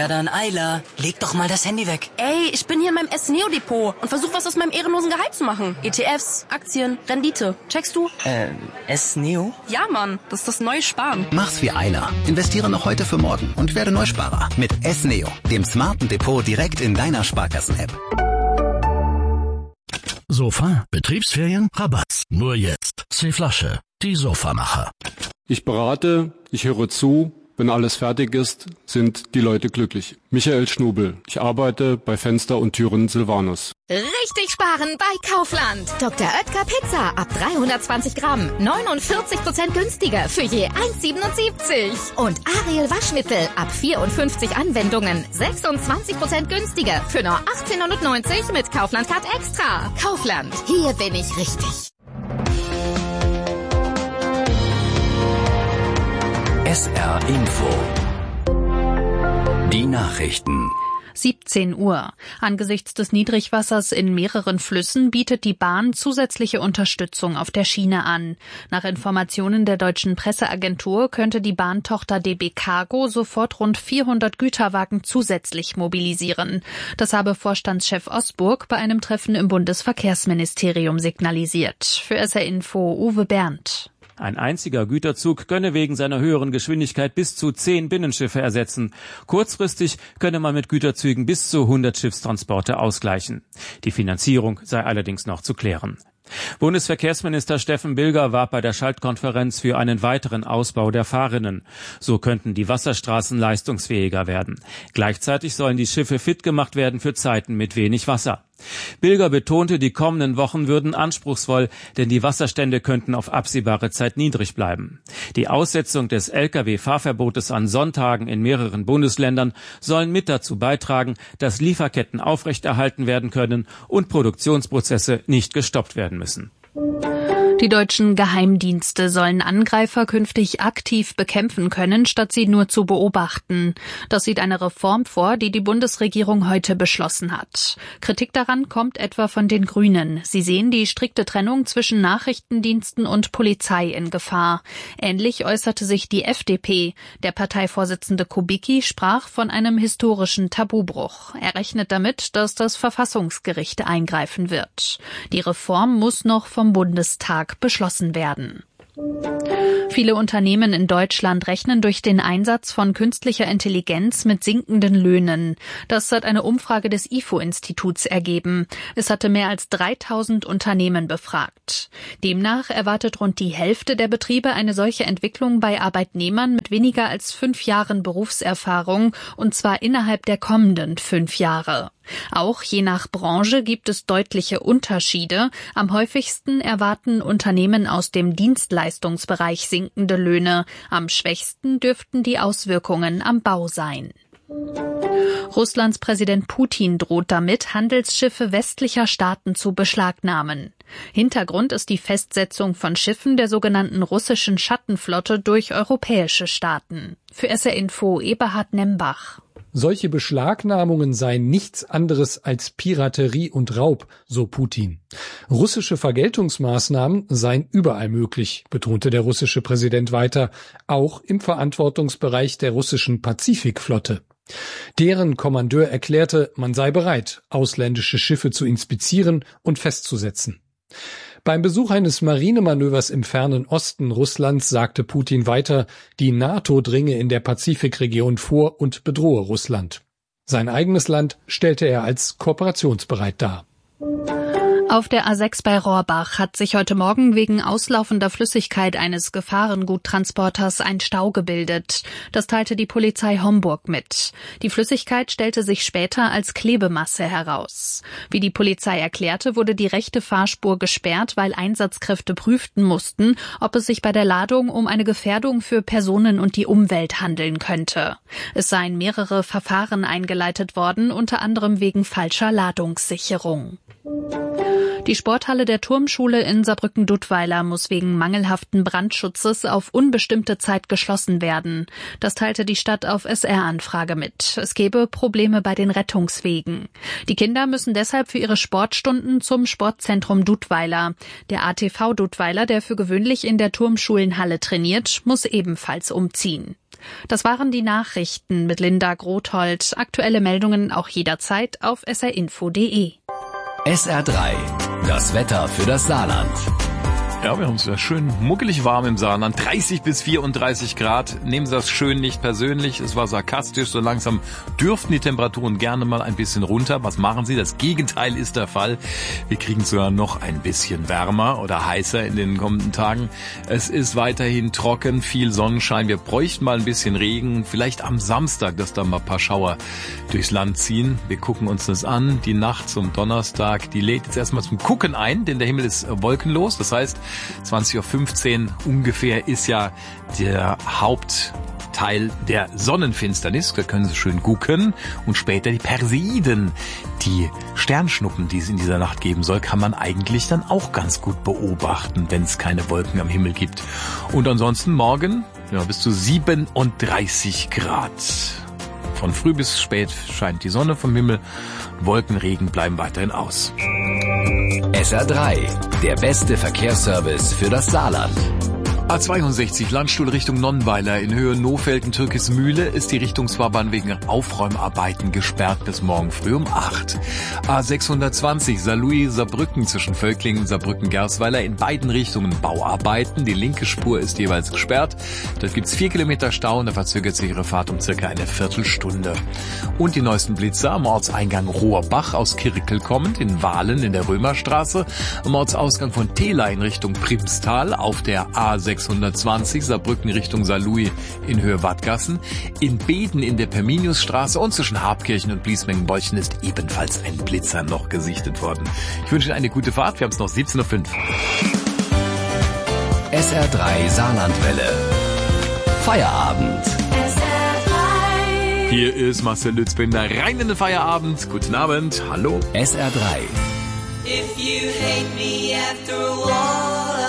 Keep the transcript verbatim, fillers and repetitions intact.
Ja dann, Ayla, leg doch mal das Handy weg. Ey, ich bin hier in meinem S-Neo-Depot und versuche was aus meinem ehrenlosen Gehalt zu machen. E T Fs, Aktien, Rendite. Checkst du? Äh, S-Neo? Ja, Mann, das ist das neue Sparen. Mach's wie Ayla. Investiere noch heute für morgen und werde Neusparer mit S-Neo, dem smarten Depot direkt in deiner Sparkassen-App. Sofa, Betriebsferien, Rabatt. Nur jetzt. C-Flasche, die Sofamacher. Ich berate, ich höre zu. Wenn alles fertig ist, sind die Leute glücklich. Michael Schnubel. Ich arbeite bei Fenster und Türen Silvanus. Richtig sparen bei Kaufland. Doktor Oetker Pizza ab dreihundertzwanzig Gramm. neunundvierzig Prozent günstiger für je eins Komma siebenundsiebzig. Und Ariel Waschmittel ab vierundfünfzig Anwendungen. sechsundzwanzig Prozent günstiger für nur achtzehnhundertneunzig mit Kaufland Card Extra. Kaufland. Hier bin ich richtig. S R Info. Die Nachrichten. siebzehn Uhr. Angesichts des Niedrigwassers in mehreren Flüssen bietet die Bahn zusätzliche Unterstützung auf der Schiene an. Nach Informationen der deutschen Presseagentur könnte die Bahntochter D B Cargo sofort rund vierhundert Güterwagen zusätzlich mobilisieren. Das habe Vorstandschef Osburg bei einem Treffen im Bundesverkehrsministerium signalisiert. Für S R Info Uwe Berndt. Ein einziger Güterzug könne wegen seiner höheren Geschwindigkeit bis zu zehn Binnenschiffe ersetzen. Kurzfristig könne man mit Güterzügen bis zu hundert Schiffstransporte ausgleichen. Die Finanzierung sei allerdings noch zu klären. Bundesverkehrsminister Steffen Bilger warb bei der Schaltkonferenz für einen weiteren Ausbau der Fahrrinnen. So könnten die Wasserstraßen leistungsfähiger werden. Gleichzeitig sollen die Schiffe fit gemacht werden für Zeiten mit wenig Wasser. Bilger betonte, die kommenden Wochen würden anspruchsvoll, denn die Wasserstände könnten auf absehbare Zeit niedrig bleiben. Die Aussetzung des L K W-Fahrverbotes an Sonntagen in mehreren Bundesländern sollen mit dazu beitragen, dass Lieferketten aufrechterhalten werden können und Produktionsprozesse nicht gestoppt werden müssen. Die deutschen Geheimdienste sollen Angreifer künftig aktiv bekämpfen können, statt sie nur zu beobachten. Das sieht eine Reform vor, die die Bundesregierung heute beschlossen hat. Kritik daran kommt etwa von den Grünen. Sie sehen die strikte Trennung zwischen Nachrichtendiensten und Polizei in Gefahr. Ähnlich äußerte sich die F D P. Der Parteivorsitzende Kubicki sprach von einem historischen Tabubruch. Er rechnet damit, dass das Verfassungsgericht eingreifen wird. Die Reform muss noch vom Bundestag beschlossen werden. Viele Unternehmen in Deutschland rechnen durch den Einsatz von künstlicher Intelligenz mit sinkenden Löhnen. Das hat eine Umfrage des I F O-Instituts ergeben. Es hatte mehr als dreitausend Unternehmen befragt. Demnach erwartet rund die Hälfte der Betriebe eine solche Entwicklung bei Arbeitnehmern mit weniger als fünf Jahren Berufserfahrung, und zwar innerhalb der kommenden fünf Jahre. Auch je nach Branche gibt es deutliche Unterschiede. Am häufigsten erwarten Unternehmen aus dem Dienstleistungsbereich sinkende Löhne. Am schwächsten dürften die Auswirkungen am Bau sein. Russlands Präsident Putin droht damit, Handelsschiffe westlicher Staaten zu beschlagnahmen. Hintergrund ist die Festsetzung von Schiffen der sogenannten russischen Schattenflotte durch europäische Staaten. Für S R Info Eberhard Nembach. Solche Beschlagnahmungen seien nichts anderes als Piraterie und Raub, so Putin. Russische Vergeltungsmaßnahmen seien überall möglich, betonte der russische Präsident weiter, auch im Verantwortungsbereich der russischen Pazifikflotte. Deren Kommandeur erklärte, man sei bereit, ausländische Schiffe zu inspizieren und festzusetzen. Beim Besuch eines Marinemanövers im fernen Osten Russlands sagte Putin weiter, die NATO dringe in der Pazifikregion vor und bedrohe Russland. Sein eigenes Land stellte er als kooperationsbereit dar. Auf der A sechs bei Rohrbach hat sich heute Morgen wegen auslaufender Flüssigkeit eines Gefahrenguttransporters ein Stau gebildet. Das teilte die Polizei Homburg mit. Die Flüssigkeit stellte sich später als Klebemasse heraus. Wie die Polizei erklärte, wurde die rechte Fahrspur gesperrt, weil Einsatzkräfte prüften mussten, ob es sich bei der Ladung um eine Gefährdung für Personen und die Umwelt handeln könnte. Es seien mehrere Verfahren eingeleitet worden, unter anderem wegen falscher Ladungssicherung. Die Sporthalle der Turmschule in Saarbrücken-Duttweiler muss wegen mangelhaften Brandschutzes auf unbestimmte Zeit geschlossen werden. Das teilte die Stadt auf S R-Anfrage mit. Es gebe Probleme bei den Rettungswegen. Die Kinder müssen deshalb für ihre Sportstunden zum Sportzentrum Duttweiler. Der A T V Duttweiler, der für gewöhnlich in der Turmschulenhalle trainiert, muss ebenfalls umziehen. Das waren die Nachrichten mit Linda Grothold. Aktuelle Meldungen auch jederzeit auf s r info punkt d e. S R drei, das Wetter für das Saarland. Ja, wir haben es ja schön muckelig warm im Saarland. dreißig bis vierunddreißig Grad. Nehmen Sie das schön nicht persönlich. Es war sarkastisch. So langsam dürften die Temperaturen gerne mal ein bisschen runter. Was machen Sie? Das Gegenteil ist der Fall. Wir kriegen sogar noch ein bisschen wärmer oder heißer in den kommenden Tagen. Es ist weiterhin trocken, viel Sonnenschein. Wir bräuchten mal ein bisschen Regen. Vielleicht am Samstag, dass da mal ein paar Schauer durchs Land ziehen. Wir gucken uns das an. Die Nacht zum Donnerstag, die lädt jetzt erstmal zum Gucken ein, denn der Himmel ist wolkenlos. Das heißt, zwanzig Uhr fünfzehn ungefähr ist ja der Hauptteil der Sonnenfinsternis. Da können Sie schön gucken. Und später die Perseiden, die Sternschnuppen, die es in dieser Nacht geben soll, kann man eigentlich dann auch ganz gut beobachten, wenn es keine Wolken am Himmel gibt. Und ansonsten morgen ja, bis zu siebenunddreißig Grad. Von früh bis spät scheint die Sonne vom Himmel. Wolkenregen bleiben weiterhin aus. S R drei, der beste Verkehrsservice für das Saarland. A zweiundsechzig, Landstuhl Richtung Nonnweiler in Höhe Nofelden-Türkismühle ist die Richtungsfahrbahn wegen Aufräumarbeiten gesperrt bis morgen früh um acht. A sechshundertzwanzig, Saarlouis-Saarbrücken zwischen Völklingen und Saarbrücken-Gersweiler in beiden Richtungen Bauarbeiten. Die linke Spur ist jeweils gesperrt. Dort gibt's vier Kilometer Stau und da verzögert sich Ihre Fahrt um circa eine Viertelstunde. Und die neuesten Blitzer am Ortseingang Rohrbach aus Kirkel kommend, in Wahlen in der Römerstraße, am Ortsausgang von Tela in Richtung Primstal auf der A sechshundertzwanzig, Saarbrücken Richtung Saarlouis in Höhe Wadgassen, in Beden in der Perminiusstraße und zwischen Habkirchen und Bliesmengenbolchen ist ebenfalls ein Blitzer noch gesichtet worden. Ich wünsche Ihnen eine gute Fahrt, wir haben es noch siebzehn Uhr fünf. S R drei Saarlandwelle. Feierabend. Hier ist Marcel Lützbinder, rein in den Feierabend. Guten Abend, hallo. S R drei. If you hate me after all